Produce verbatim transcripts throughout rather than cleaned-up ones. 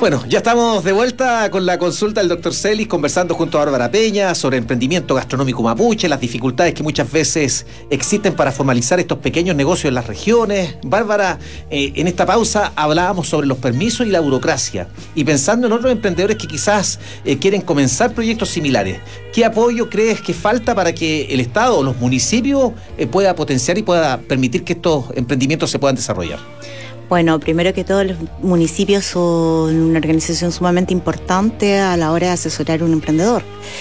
Bueno, ya estamos de vuelta con la consulta del doctor Celis, conversando junto a Bárbara Peña sobre emprendimiento gastronómico mapuche, las dificultades que muchas veces existen para formalizar estos pequeños negocios en las regiones. Bárbara, eh, en esta pausa hablábamos sobre los permisos y la burocracia, y pensando en otros emprendedores que quizás eh, quieren comenzar proyectos similares, ¿qué apoyo crees que falta para que el Estado o los municipios eh, pueda potenciar y pueda permitir que estos emprendimientos se puedan desarrollar? Bueno, primero que todo, los municipios son una organización sumamente importante a la hora de asesorar a un emprendedor.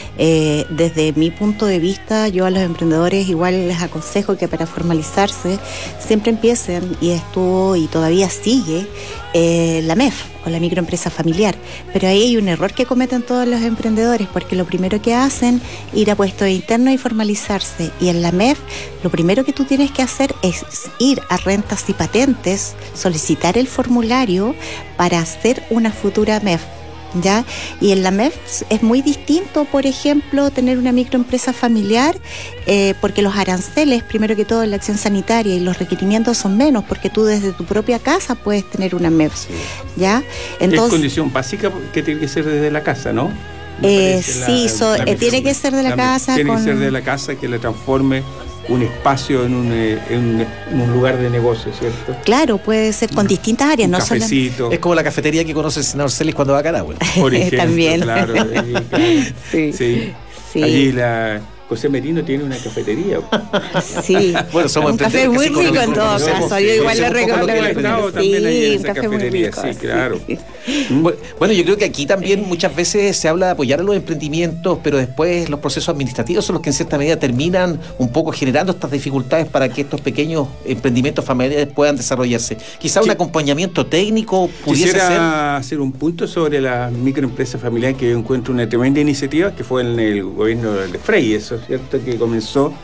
Eh, desde mi punto de vista, yo a los emprendedores igual les aconsejo que para formalizarse siempre empiecen, y estuvo y todavía sigue, eh, la M E F, o la microempresa familiar. Pero ahí hay un error que cometen todos los emprendedores, porque lo primero que hacen es ir a puestos internos y formalizarse. Y en la M E F, lo primero que tú tienes que hacer es ir a rentas y patentes, solicitar el formulario para hacer una futura M E F. ¿Ya? Y en la M E F es muy distinto, por ejemplo, tener una microempresa familiar, eh, porque los aranceles, primero que todo, en la acción sanitaria y los requerimientos son menos, porque tú desde tu propia casa puedes tener una M E F. Sí. ¿Ya? Entonces, es condición básica que tiene que ser desde la casa, ¿no? Eh, sí, la, so, la eh, tiene que ser de la, la casa. Tiene con... que ser de la casa, que le transforme un espacio en un, en, un, en un lugar de negocio, ¿cierto? Claro, puede ser con distintas áreas. Un no cafecito. Solo... Es como la cafetería que conoce el senador Celis cuando va a Carahue. Por ejemplo, también. Claro, ahí, claro. Sí. Sí. Sí. Allí la... José Merino tiene una cafetería. Sí, bueno, somos un café muy rico en todo caso. Yo igual le recomiendo. Sí, en un esa café muy cafetería, rico. sí, claro. Sí. Bueno, yo creo que aquí también muchas veces se habla de apoyar a los emprendimientos, pero después los procesos administrativos son los que en cierta medida terminan un poco generando estas dificultades para que estos pequeños emprendimientos familiares puedan desarrollarse. Quizá un acompañamiento técnico pudiese ser. Quisiera hacer un punto sobre la microempresa familiar, que yo encuentro una tremenda iniciativa, que fue en el gobierno de Frei, eso es cierto, que comenzó.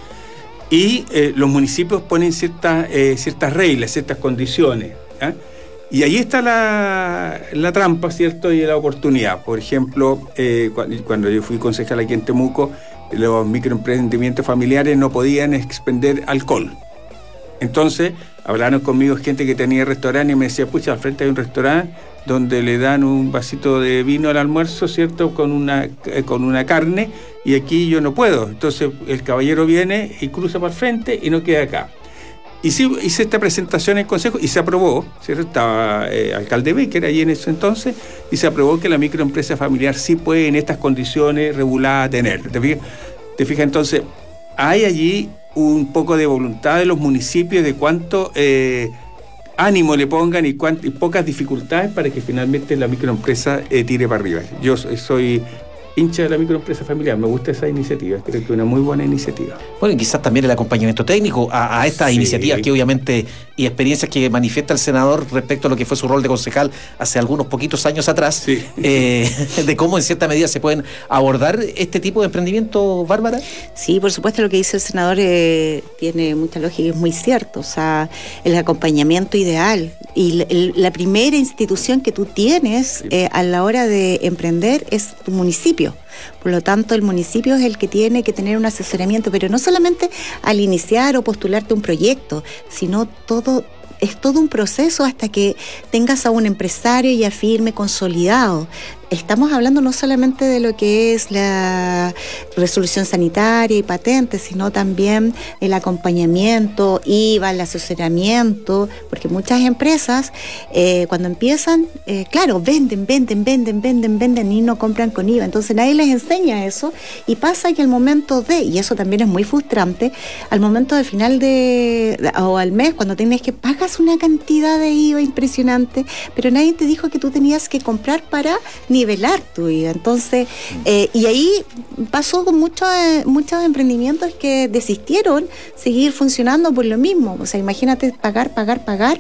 Y eh, los municipios ponen ciertas, eh, ciertas reglas, ciertas condiciones. ¿eh? Y ahí está la, la trampa, ¿cierto? Y la oportunidad. Por ejemplo, eh, cuando, cuando yo fui concejal aquí en Temuco, los microemprendimientos familiares no podían expender alcohol. Entonces, hablaron conmigo gente que tenía restaurante y me decía, pucha, al frente hay un restaurante donde le dan un vasito de vino al almuerzo, ¿cierto? Con una, eh, con una carne, y aquí yo no puedo. Entonces el caballero viene y cruza para el frente y no queda acá. Y sí, hice esta presentación en el Consejo y se aprobó, ¿cierto? Estaba eh, alcalde Becker allí en ese entonces, y se aprobó que la microempresa familiar sí puede en estas condiciones reguladas tener. ¿Te fijas? ¿Te fijas? Entonces, hay allí un poco de voluntad de los municipios de cuánto eh, ánimo le pongan y, cuánto, y pocas dificultades para que finalmente la microempresa eh, tire para arriba. Yo soy hincha de la microempresa familiar, me gusta esa iniciativa, creo que es una muy buena iniciativa. Bueno, y quizás también el acompañamiento técnico a, a estas sí. iniciativas que obviamente, y experiencias que manifiesta el senador respecto a lo que fue su rol de concejal hace algunos poquitos años atrás, sí. eh, de cómo en cierta medida se pueden abordar este tipo de emprendimiento, Bárbara. Sí, por supuesto, lo que dice el senador eh, tiene mucha lógica y es muy cierto, o sea, el acompañamiento ideal y la, la primera institución que tú tienes sí. eh, a la hora de emprender es tu municipio. Por lo tanto, el municipio es el que tiene que tener un asesoramiento, pero no solamente al iniciar o postularte un proyecto, sino todo, es todo un proceso hasta que tengas a un empresario ya firme, consolidado. Estamos hablando no solamente de lo que es la resolución sanitaria y patentes, sino también el acompañamiento, I V A, el asesoramiento, porque muchas empresas eh, cuando empiezan, eh, claro, venden, venden, venden, venden, venden y no compran con I V A. Entonces nadie les enseña eso y pasa que al momento de, y eso también es muy frustrante, al momento del final de, o al mes, cuando tienes que pagas una cantidad de I V A impresionante, pero nadie te dijo que tú tenías que comprar para nivelar tu vida. Entonces, eh, y ahí pasó con muchos eh, muchos emprendimientos que desistieron seguir funcionando por lo mismo. O sea, imagínate pagar, pagar, pagar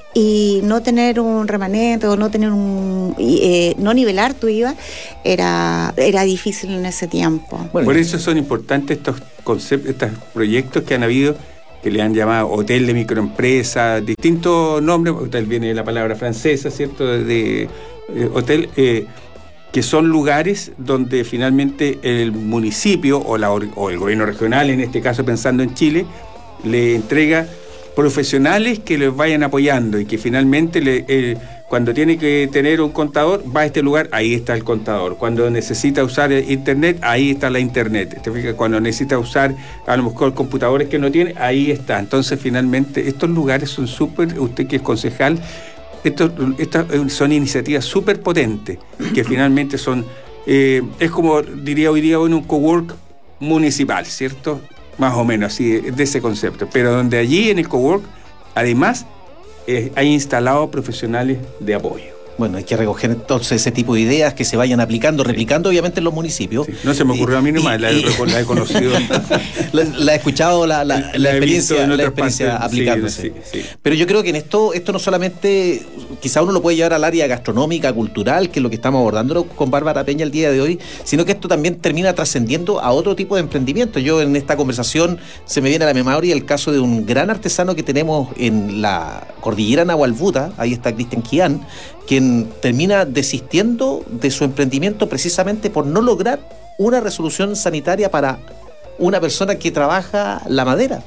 y no tener un remanente o no tener un eh, no nivelar tu I V A era, era difícil en ese tiempo. Bueno, por eso son importantes estos conceptos, estos proyectos que han habido, que le han llamado hotel de microempresa, distintos nombres, hotel viene de la palabra francesa, ¿cierto? De, de eh, hotel, eh, que son lugares donde finalmente el municipio o, la, o el gobierno regional, en este caso pensando en Chile, le entrega profesionales que les vayan apoyando y que finalmente le, eh, cuando tiene que tener un contador, va a este lugar, ahí está el contador. Cuando necesita usar internet, ahí está la internet. ¿Te fijas? Cuando necesita usar a lo mejor computadores que no tiene, ahí está. Entonces finalmente estos lugares son súper, usted que es concejal, estos, estas son iniciativas súper potentes que finalmente son, eh, es como diría hoy día bueno, un cowork municipal, ¿cierto? Más o menos así, de ese concepto. Pero donde allí en el cowork, además, eh, hay instalados profesionales de apoyo. Bueno, hay que recoger entonces ese tipo de ideas que se vayan aplicando, replicando obviamente en los municipios. Sí. No se me ocurrió y, a mí nomás, y, la, y, la he conocido. la, la he escuchado, la, la, la, la experiencia, la experiencia partes, aplicándose. Sí, sí, sí. Pero yo creo que en esto, esto no solamente, quizá uno lo puede llevar al área gastronómica, cultural, que es lo que estamos abordando con Bárbara Peña el día de hoy, sino que esto también termina trascendiendo a otro tipo de emprendimiento. Yo en esta conversación se me viene a la memoria el caso de un gran artesano que tenemos en la cordillera Nahualbuta, ahí está Cristian Quián, quien termina desistiendo de su emprendimiento precisamente por no lograr una resolución sanitaria para una persona que trabaja la madera.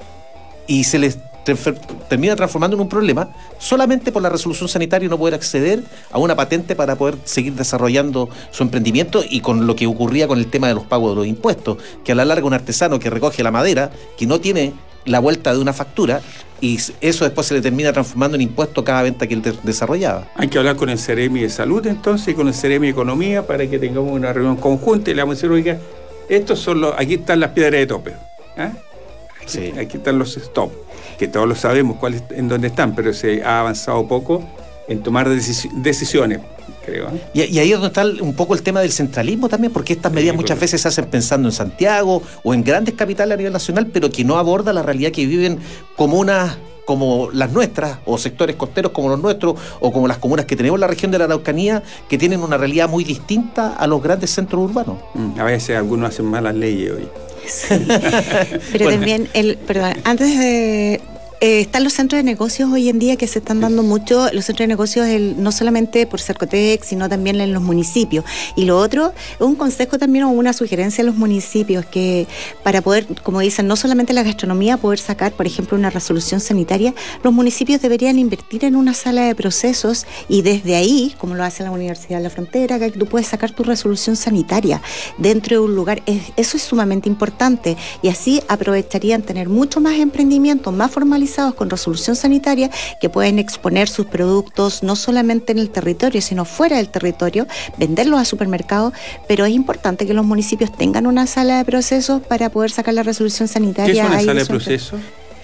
Y se les termina transformando en un problema solamente por la resolución sanitaria y no poder acceder a una patente para poder seguir desarrollando su emprendimiento, y con lo que ocurría con el tema de los pagos de los impuestos, que a la larga un artesano que recoge la madera, que no tiene la vuelta de una factura, y eso después se le termina transformando en impuesto cada venta que él desarrollaba. Hay que hablar con el Ceremi de Salud entonces y con el Ceremi de Economía para que tengamos una reunión conjunta y le vamos a decir, oiga, estos son los, aquí están las piedras de tope, ¿eh? Aquí, sí. Aquí están los stop, que todos lo sabemos cuáles, en dónde están, pero se ha avanzado poco en tomar decis- decisiones, creo. ¿eh? Y, y ahí es donde está un poco el tema del centralismo también, porque estas medidas sí, muchas correcto. veces se hacen pensando en Santiago o en grandes capitales a nivel nacional, pero que no aborda la realidad que viven comunas como las nuestras, o sectores costeros como los nuestros, o como las comunas que tenemos en la región de la Araucanía, que tienen una realidad muy distinta a los grandes centros urbanos. Mm, a veces algunos hacen malas leyes hoy. Sí. Pero bueno. también, el, perdón, antes de... Eh, están los centros de negocios hoy en día que se están dando mucho, los centros de negocios el, no solamente por Cercotec, sino también en los municipios. Y lo otro, un consejo también o una sugerencia a los municipios, que para poder, como dicen, no solamente la gastronomía, poder sacar, por ejemplo, una resolución sanitaria, los municipios deberían invertir en una sala de procesos y desde ahí, como lo hace la Universidad de la Frontera, que tú puedes sacar tu resolución sanitaria dentro de un lugar. Es, eso es sumamente importante y así aprovecharían tener mucho más emprendimientos, más formalizados, con resolución sanitaria, que pueden exponer sus productos no solamente en el territorio, sino fuera del territorio, venderlos a supermercados, pero es importante que los municipios tengan una sala de procesos para poder sacar la resolución sanitaria. ¿Qué es una sala de procesos?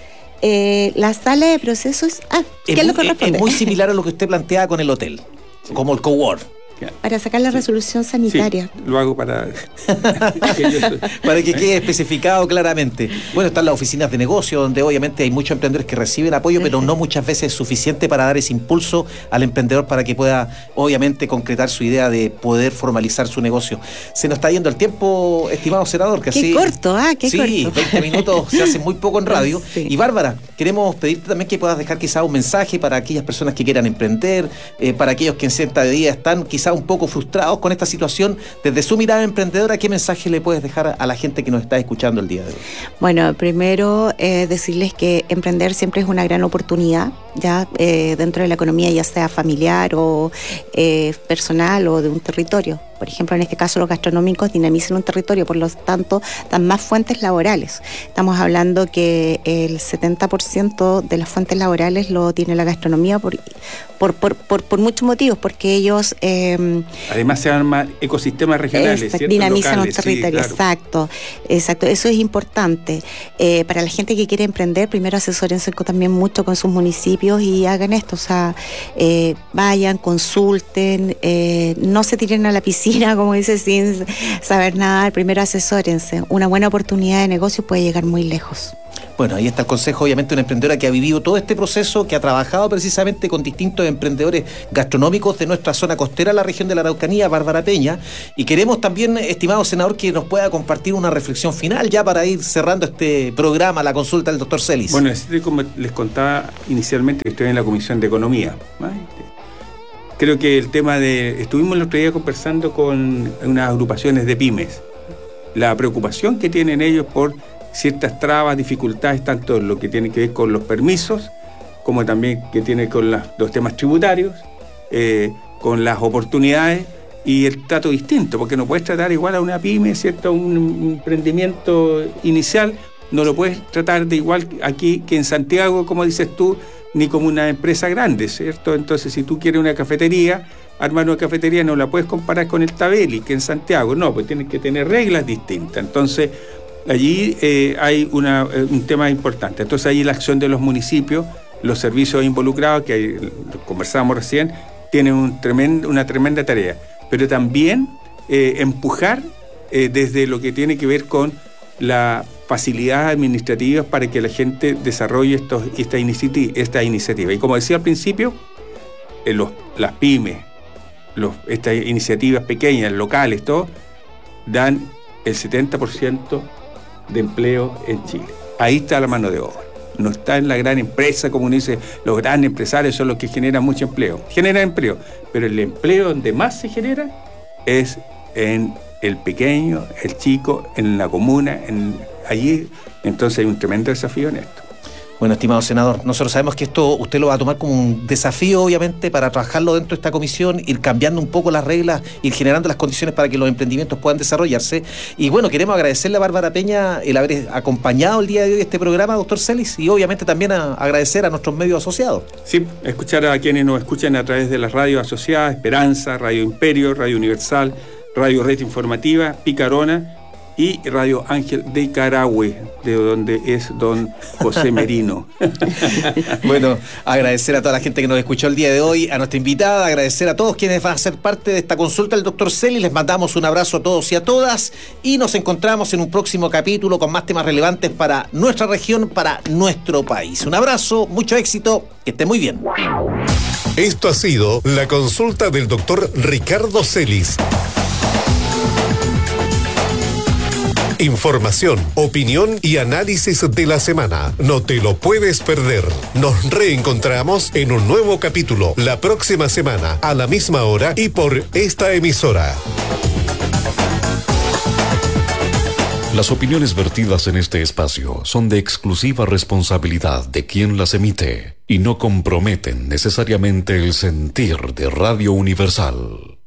Eh, la sala de procesos, ah, ¿qué es, es lo que corresponde? Es muy similar a lo que usted planteaba con el hotel, sí. como el cowork. Para sacar la sí. resolución sanitaria. Sí, lo hago para... para que quede especificado claramente. Bueno, están las oficinas de negocio, donde obviamente hay muchos emprendedores que reciben apoyo, pero no muchas veces es suficiente para dar ese impulso al emprendedor para que pueda, obviamente, concretar su idea de poder formalizar su negocio. Se nos está yendo el tiempo, estimado senador. Que qué así, corto, ah, qué sí, corto. Sí, veinte minutos se hacen muy poco en radio. Sí. Y Bárbara, queremos pedirte también que puedas dejar quizá un mensaje para aquellas personas que quieran emprender, eh, para aquellos que en cierta medida están quizá un poco frustrados con esta situación. Desde su mirada emprendedora, ¿qué mensaje le puedes dejar a la gente que nos está escuchando el día de hoy? Bueno, primero eh, decirles que emprender siempre es una gran oportunidad, ya eh, dentro de la economía, ya sea familiar o eh, personal o de un territorio. Por ejemplo, en este caso los gastronómicos dinamizan un territorio, por lo tanto dan más fuentes laborales. Estamos hablando que el setenta por ciento de las fuentes laborales lo tiene la gastronomía por por por, por, por muchos motivos, porque ellos... Eh, Además se arman ecosistemas regionales, exacto, ¿cierto? Dinamizan Locales, un territorio, sí, claro. exacto, exacto, eso es importante. Eh, para la gente que quiere emprender, primero asesórense también mucho con sus municipios y hagan esto, o sea, eh, vayan, consulten, eh, no se tiren a la piscina, como dice, sin saber nadar, primero asesórense. Una buena oportunidad de negocio puede llegar muy lejos. Bueno, ahí está el consejo, obviamente, una emprendedora que ha vivido todo este proceso, que ha trabajado precisamente con distintos emprendedores gastronómicos de nuestra zona costera, la región de la Araucanía, Bárbara Peña. Y queremos también, estimado senador, que nos pueda compartir una reflexión final ya para ir cerrando este programa, la consulta del doctor Celis. Bueno, como les contaba inicialmente, que estoy en la Comisión de Economía. Creo que el tema de... Estuvimos el otro día conversando con unas agrupaciones de pymes. La preocupación que tienen ellos por ciertas trabas, dificultades, tanto en lo que tiene que ver con los permisos, como también que tiene con las, los temas tributarios, eh, con las oportunidades y el trato distinto, porque no puedes tratar igual a una pyme, ¿cierto? Un, un emprendimiento inicial, no lo puedes tratar de igual aquí que en Santiago, como dices tú, ni como una empresa grande, ¿cierto? Entonces, si tú quieres una cafetería, armar una cafetería no la puedes comparar con el Tabeli, que en Santiago, no, pues tienes que tener reglas distintas. Entonces, allí eh, hay una, eh, un tema importante. Entonces, ahí la acción de los municipios, los servicios involucrados, que hay, conversábamos recién, tienen un tremendo, una tremenda tarea. Pero también eh, empujar eh, desde lo que tiene que ver con la facilidades administrativas para que la gente desarrolle estos, esta, inici- esta iniciativa. Y como decía al principio, eh, los, las pymes, los, estas iniciativas pequeñas, locales, todo, dan el setenta por ciento de empleo en Chile. Ahí está la mano de obra. No está en la gran empresa, como uno dice, los grandes empresarios son los que generan mucho empleo. Generan empleo, pero el empleo donde más se genera es en el pequeño, el chico, en la comuna, en allí. Entonces hay un tremendo desafío en esto. Bueno, estimado senador, nosotros sabemos que esto usted lo va a tomar como un desafío, obviamente, para trabajarlo dentro de esta comisión, ir cambiando un poco las reglas, ir generando las condiciones para que los emprendimientos puedan desarrollarse. Y bueno, queremos agradecerle a Bárbara Peña el haber acompañado el día de hoy este programa, doctor Celis, y obviamente también a agradecer a nuestros medios asociados. Sí, escuchar a quienes nos escuchan a través de las radios asociadas, Esperanza, Radio Imperio, Radio Universal, Radio Red Informativa, Picarona y Radio Ángel de Carahue, de donde es don José Merino. Bueno, agradecer a toda la gente que nos escuchó el día de hoy, a nuestra invitada, agradecer a todos quienes van a ser parte de esta consulta del doctor Celis. Les mandamos un abrazo a todos y a todas y nos encontramos en un próximo capítulo con más temas relevantes para nuestra región, para nuestro país. Un abrazo, mucho éxito, que esté muy bien. Esto ha sido la consulta del doctor Ricardo Celis. Información, opinión y análisis de la semana. No te lo puedes perder. Nos reencontramos en un nuevo capítulo la próxima semana a la misma hora y por esta emisora. Las opiniones vertidas en este espacio son de exclusiva responsabilidad de quien las emite y no comprometen necesariamente el sentir de Radio Universal.